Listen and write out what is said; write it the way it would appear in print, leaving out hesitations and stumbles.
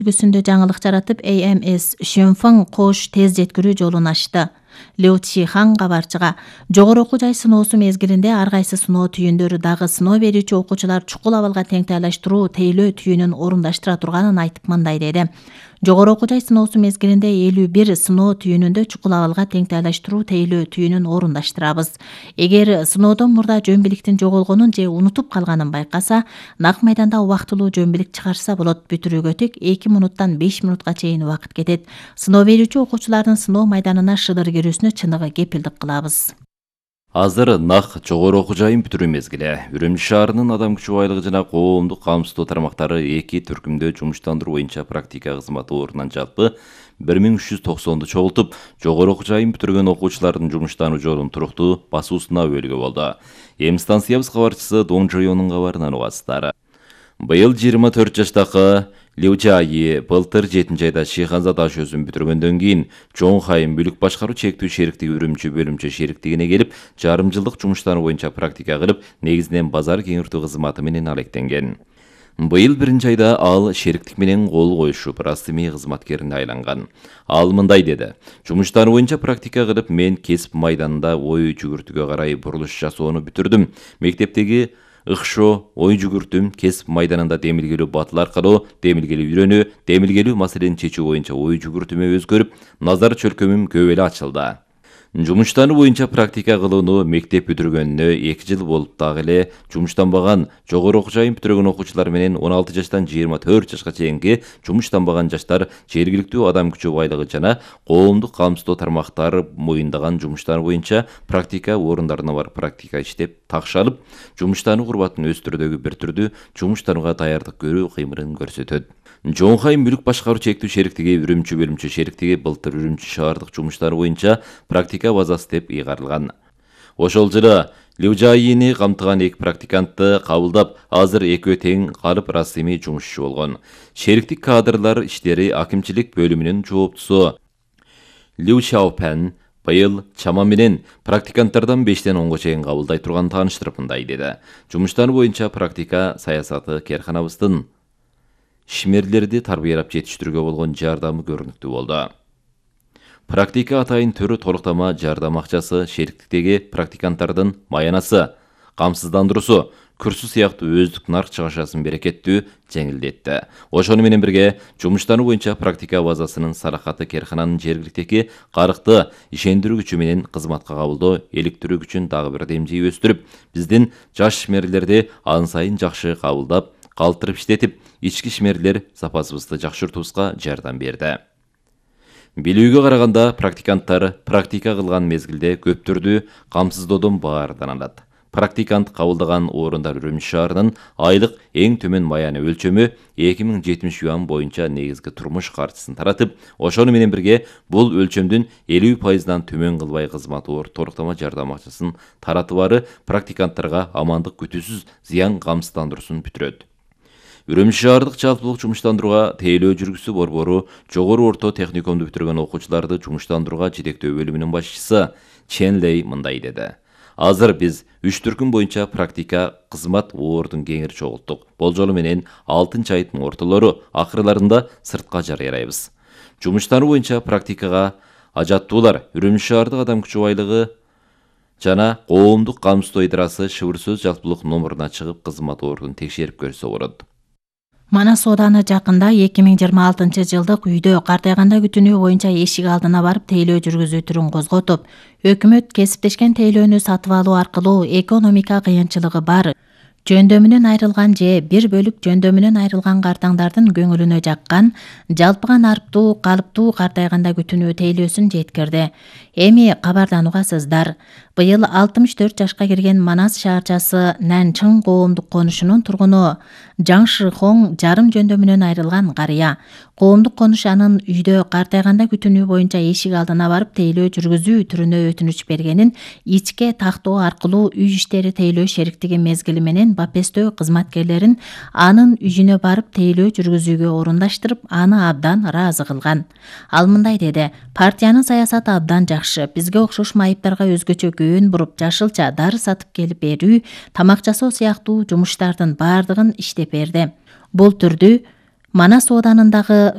үлгүсүндө жаңылык жаратып, AMS Шөнфаң кош тез жеткирүү жолун ачты. Лю Чихан кабарчыга жогору окуу жай сыноосу мезгилинде ар кайсы сыноо түйүндөрү дагы сыноо берүүчү окуучулар чукул абалга теңтайлаштыруу тейлөө түйүнүн орундаштыра турганын айтып мындай деди. Жогору окуу жай сыноосу мезгилинде 51 сыноо түйүнүндө чукул абалга теңтайлаштыруу тейлөө түйүнүн орундаштырабыз. Эгер сыноодон мурда жөн биликтин жоголгонун же унутуп калганын байкаса, нак майданда убактылуу жөн билик чыгарса болот. Бүтүрүүгө тек 2 минуттан 5 минутка чейин убакыт кетет. Сыноо берүүчү окуучулардын сыноо майданына шыдыр кирүүсүнө чыныгы кепилдик кылабыз. Азыр нак жогору окуу жайын бүтүрүү мезгили. Үрүмчү шаарынын адам күчү байлыгы жана коомдук камсыздоо тармактары 2 түркүмдө жумуштандыруу боюнча практика кызматы орунан жалпы 1390 чогултуп, жогору окуу жайын бүтүргөн окуучулардын жумуштануу жолун туруктуу басуусуна өбөлгө болду. Эми станциябыз кабарчысы Дон Жоёнун кабарынан угасыздар. Быйыл 24 жаштагы Лю Жаи былтыр 7 айда Шиханза таш өзүн бүтүргөндөн кийин Чоңхайым бүлүк башкаруу чектүү шериктиги үрүмчү бөлүмчө шериктигине келип, жарым жылдык жумуштануу боюнча практика кылып, негизинен базар кеңиртүү кызматы менен алектенген. Быйыл 1 айда ал шериктик менен кол коюшуп, расмий кызматкерине айланган. Ал мындай деди: "Жумуштануу боюнча практика кылып, мен кесип майданында ой жүгүртүүгө карай бурулуш жасоону бүтүрдүм. Мектептеги ыкшоо, ой жүгүртүм, кесип майданында демилгелүү батыл аркылуу демилгелүү үйрөнүү, демилгелүү маселени чечүү боюнча ой жүгүртүмө өзгөрүп, назар чөлкөмүм көп эле ачылды. Жумуштануу боюнча практика кылууну мектеп бүтүргөнүнө 2 жыл болуп дагы эле жумуштанбаган, жогору окуу жайын бүтүргөн окуучулар менен 16 жаштан 24 жашка чейинки жумуштанбаган жаштар жергиликтүү адам күчү байлыгы жана коомдук камсыздоо тармактары моюндаган жумуштар боюнча практика орундарына барып практика иштеп такшалып, жумуштануу курбатын өз түрдөгү бир түрдүү жумуштанууга даярдык көрүү кыймылын көрсөтөт. Чоңхайым бүлүк башкаруу чектүү шериктиги үрүмчү бөлүмчө шериктиги былтыр үрүмчү шаардык жумуштары боюнча практика базасы деп ыйгарылган. Ошол жылы Лю Жаини камтыган 2 практикантты кабылдап, азыр экөө тең калып расмий жумушчу болгон. Шериктик кадрлар иштери акимчилик бөлүмүнүн жооптусу Лю Шаопен быйыл чама менен практиканттардан 5-тен 10го чейин кабылдай турган тааныштырып мындай деди: "Жумуштануу боюнча практика саясаты керканабыздын ишмерлерди тарбиялап жетиштирүүгө болгон жардамы көрүнүктүү болду. Практика атайын түрү толуктама жардам акчасы, шериктиктеги практиканттардын маянасы, камсыздандыруусу, курсу сыяктуу өздүк нарк чыгашасын берекеттүү жеңилдетти. Ошону менен бирге жумуштануу боюнча практика базасынын саракаты керкананын жергиликтеги карыкты ишендирүү күчү менен кызматка кабылдоо иликтирүү күчүн дагы бир демжей өстүрүп, биздин жаш ишмерлерди ан сайын жакшы кабылдап, калтырып иштетип, ички ишмерлер запасыбызды жакшыртуубузга жардам берди. Билүүгө караганда, практиканттар практика кылган мезгилде көп түрдүү камсыздоодон баарданат. Практикант кабылдаган орундар Үрүмчү шаарынын айлык эң төмөн маяны өлчөмү 2070 юан боюнча негизги турмуш каржысын таратып, ошону менен бирге бул өлчөмдүн 50%дан төмөн кылбай кызматы толуктама жардам акчасын таратыбары практиканттарга амандык күтүүсүз зыян камсыздандыруусун бүтүрөт. Үрүмчү шаардык жалпылык жумуштандырууга тейлөө жүргүзүү борбору жогору орто техникумду бүтүргөн окуучуларды жумуштандырууга жетектөө бөлүмүнүн башчысы Чен Лей мындай деди: "Азыр биз 3 түркүм боюнча практика кызмат ордун кеңири чогулттук. Болжолу менен 6 айдын ортолору акырларында сыртка жарыялайбыз. Жумуштануу боюнча практикага ажаттуулар Үрүмчү шаардык адам күчү байлыгы жана коомдук камсыздоо идарасы шыбыр сөз жалпылык номуруна чыгып кызмат ордун текшерип көрсө болот." Манас ооданы жакында 2026 жылдык үйдө картайганда күтүнүү боюнча эшик алдына барып тейлөө жүргүзүү түрүн козготуп, өкмөт кесиптешкен тейлөөнү сатып алуу аркылуу экономика кыйынчылыгы бар, жөндөмүнөн айрылган же бир бөлүк жөндөмүнөн айрылган картаңдардын көңүлүнө жаккан, жалпыган арыптуу, калыптуу картайганда күтүнүү тейлөөсүн жеткирди. Эми кабардан угасыздар. Быйыл 64 жашка кирген Манас шаарчасы Нанчың коомдук конушунун тургуну Жаң Шихоң жарым жөндөмүнөн айрылган карыя. Коомдук конуш анын үйдө картайганда күтүнүү боюнча эшик алдына барып тейлөө жүргүзүү түрүнө өтүнүч бергенин ичке тактоо аркылуу үй иштери тейлөө шериктиги мезгили менен бапестөө кызматкерлерин анын үйүнө барып тейлөө жүргүзүүгө орундаштырып, аны абдан ыраазы кылган. Ал мындай деди: "Партиянын саясаты абдан жакшы. Бизге окшош майыптарга өзгөчө көөн буруп, жашылча дары сатып келип берүү, тамак жасоо сыяктуу жумуштардын баардыгын иштеп берди. Бул түрдүү Манас ооданындагы